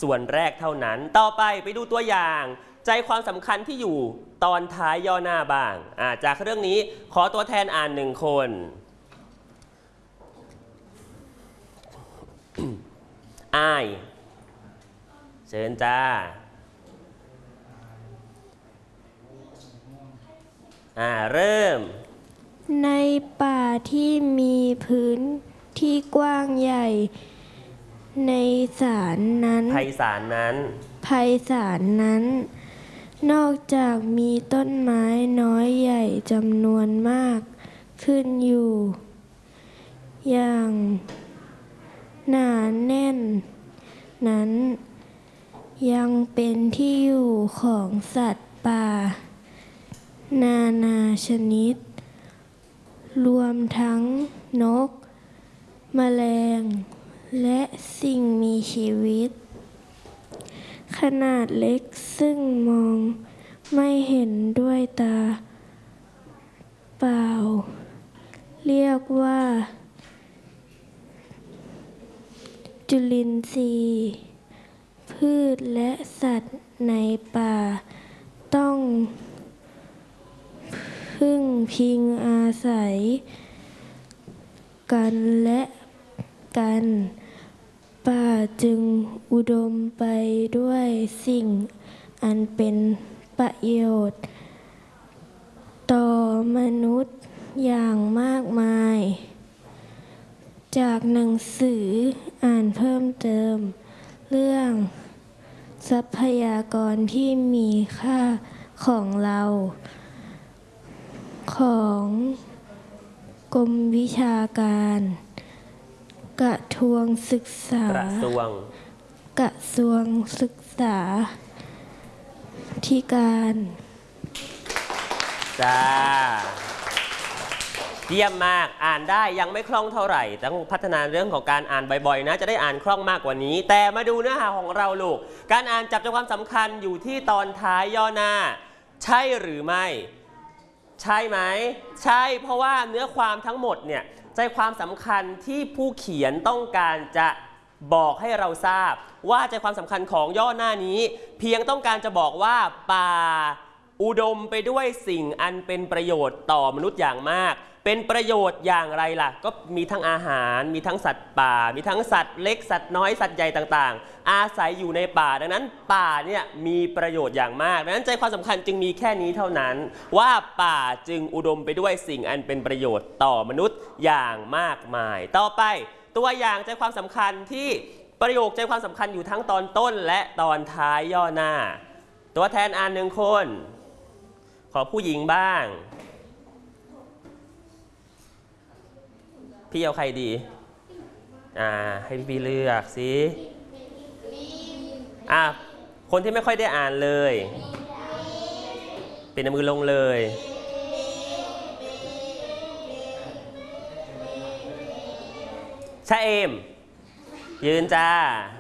ส่วนแรกเท่านั้นต่อไปดูตัวอย่างใจความสำคัญที่อยู่ตอนท้ายย่อหน้าบ้างจากเรื่องนี้ขอตัวแทนอ่าน1 คนอ้ายเชิญจ้าเริ่มในป่าที่มีพื้นที่กว้างใหญ่ในศาลนั้นไพศาลนั้นนอกจากมีต้นไม้น้อยใหญ่จำนวนมากขึ้นอยู่อย่างหนาแน่นนั้นยังเป็นที่อยู่ของสัตว์ป่านานาชนิดรวมทั้งนกแมลงและสิ่งมีชีวิตขนาดเล็กซึ่งมองไม่เห็นด้วยตาเปล่าเรียกว่าจุลินทรีย์พืชและสัตว์ในป่าต้องพึ่งพิงอาศัยกันและกันป่าจึงอุดมไปด้วยสิ่งอันเป็นประโยชน์ต่อมนุษย์อย่างมากมายจากหนังสืออ่านเพิ่มเติมเรื่องทรัพยากรที่มีค่าของเราของกรมวิชาการกระทรวงศึกษาธิการจ้าเยี่ยมมากอ่านได้ยังไม่คล่องเท่าไหร่ต้องพัฒนาเรื่องของการอ่านบ่อยๆนะจะได้อ่านคล่องมากกว่านี้แต่มาดูเนื้อหาของเราลูกการอ่านจับใจความสำคัญอยู่ที่ตอนท้ายย่อหน้าใช่หรือไม่ใช่ไหมใช่เพราะว่าเนื้อความทั้งหมดเนี่ยใจความสำคัญที่ผู้เขียนต้องการจะบอกให้เราทราบว่าใจความสำคัญของย่อหน้านี้เพียงต้องการจะบอกว่าป่าอุดมไปด้วยสิ่งอันเป็นประโยชน์ต่อมนุษย์อย่างมากเป็นประโยชน์อย่างไรล่ะก็มีทั้งอาหารมีทั้งสัตว์ป่ามีทั้งสัตว์เล็กสัตว์น้อยสัตว์ใหญ่ต่างๆอาศัยอยู่ในป่าดังนั้นป่าเนี่ยมีประโยชน์อย่างมากดังนั้นใจความสำคัญจึงมีแค่นี้เท่านั้นว่าป่าจึงอุดมไปด้วยสิ่งอันเป็นประโยชน์ต่อมนุษย์อย่างมากมายต่อไปตัวอย่างใจความสำคัญที่ประโยคใจความสำคัญอยู่ทั้งตอนต้นและตอนท้ายย่อหน้าตัวแทนอ่าน1 คนขอผู้หญิงบ้างพี่เอาใครดีให้พี่เลือกสิคนที่ไม่ค่อยได้อ่านเลยเป็นมือลงเลยชะเอมยืนจ้า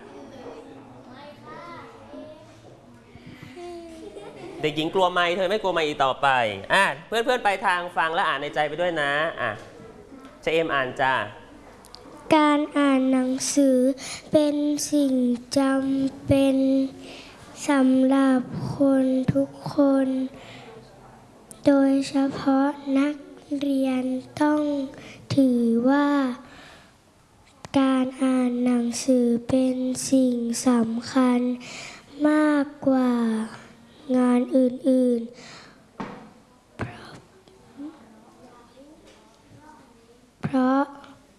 เด็กหญิงกลัวไมค์เธอไม่กลัวไมค์อีกต่อไปเพื่อนๆไปทางฟังและอ่านในใจไปด้วยนะชะเอมอ่านจ้าการอ่านหนังสือเป็นสิ่งจำเป็นสำหรับคนทุกคนโดยเฉพาะนักเรียนต้องถือว่าการอ่านหนังสือเป็นสิ่งสำคัญมากกว่างานอื่นๆเพราะ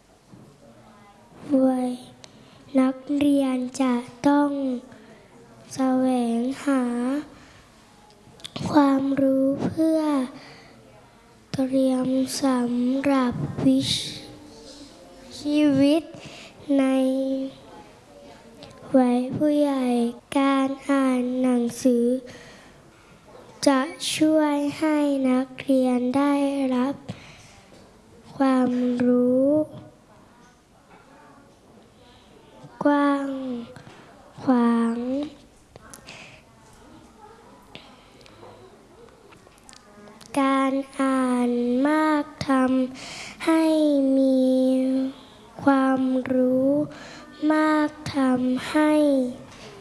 วัยนักเรียนจะต้องแสวงหาความรู้เพื่อเตรียมสำหรับชีวิตในวัยผู้ใหญ่การอ่านหนังสือจะช่วยให้นักเรียนได้รับความรู้กว้างขวาง